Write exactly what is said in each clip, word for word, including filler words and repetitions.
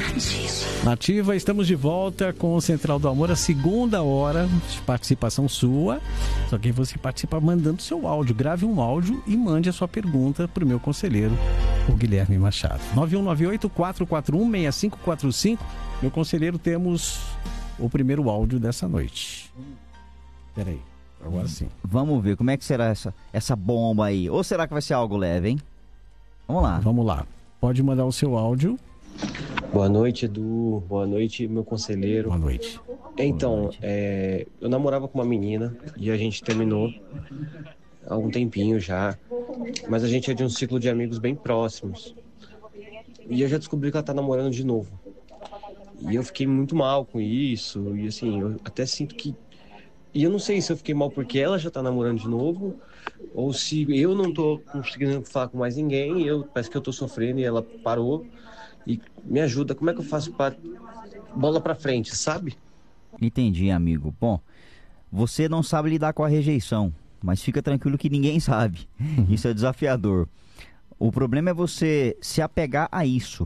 Nativa, estamos de volta com o Central do Amor, a segunda hora de participação sua. Só que você participa mandando seu áudio. Grave um áudio e mande a sua pergunta para o meu conselheiro, o Guilherme Machado. nove um nove oito, quatro quatro um, seis cinco quatro cinco. Meu conselheiro, temos o primeiro áudio dessa noite. Peraí, agora sim. Vamos ver, como é que será essa, essa bomba aí? Ou será que vai ser algo leve, hein? Vamos lá. Vamos lá. Pode mandar o seu áudio. Boa noite, Edu. Boa noite, meu conselheiro. Boa noite. Então, Boa noite. É, eu namorava com uma menina e a gente terminou há um tempinho já. Mas a gente é de um ciclo de amigos bem próximos. E eu já descobri que ela tá namorando de novo. E eu fiquei muito mal com isso. E assim, eu até sinto que... E eu não sei se eu fiquei mal porque ela já tá namorando de novo, ou se eu não tô conseguindo falar com mais ninguém, eu parece que eu tô sofrendo e ela parou. E me ajuda, como é que eu faço para bola pra frente, sabe? Entendi, amigo. Bom, você não sabe lidar com a rejeição, mas fica tranquilo que ninguém sabe. Isso é desafiador. O problema é você se apegar a isso.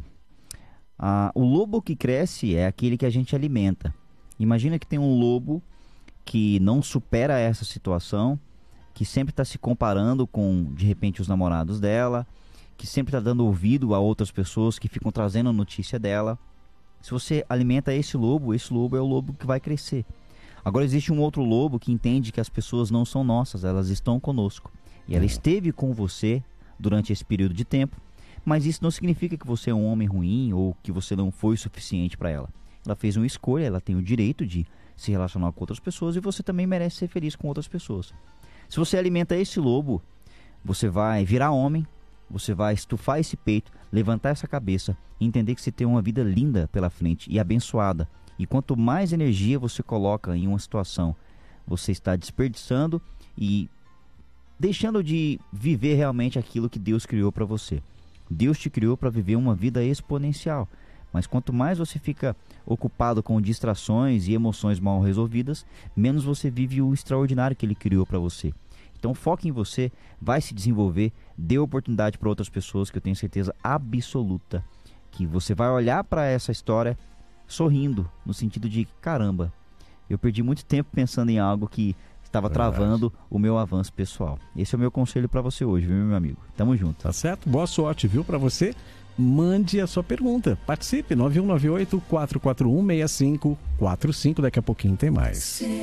Ah, o lobo que cresce é aquele que a gente alimenta. Imagina que tem um lobo que não supera essa situação, que sempre está se comparando com, de repente, os namorados dela, que sempre está dando ouvido a outras pessoas que ficam trazendo notícia dela. Se você alimenta esse lobo, esse lobo é o lobo que vai crescer. Agora existe um outro lobo que entende que as pessoas não são nossas, elas estão conosco. E ela esteve com você durante esse período de tempo, mas isso não significa que você é um homem ruim ou que você não foi o suficiente para ela. Ela fez uma escolha, ela tem o direito de se relacionar com outras pessoas e você também merece ser feliz com outras pessoas. Se você alimenta esse lobo, você vai virar homem, você vai estufar esse peito, levantar essa cabeça e entender que você tem uma vida linda pela frente e abençoada. E quanto mais energia você coloca em uma situação, você está desperdiçando e deixando de viver realmente aquilo que Deus criou para você. Deus te criou para viver uma vida exponencial. Mas quanto mais você fica ocupado com distrações e emoções mal resolvidas, menos você vive o extraordinário que Ele criou para você. Então foque em você, vai se desenvolver, dê oportunidade para outras pessoas, que eu tenho certeza absoluta que você vai olhar para essa história sorrindo, no sentido de, caramba, eu perdi muito tempo pensando em algo que estava Verdade. travando o meu avanço pessoal. Esse é o meu conselho para você hoje, viu, meu amigo? Tamo junto. Tá certo? Boa sorte, viu, para você. Mande a sua pergunta. Participe, nove um nove oito, quatro quatro um, seis cinco quatro cinco. Daqui a pouquinho tem mais.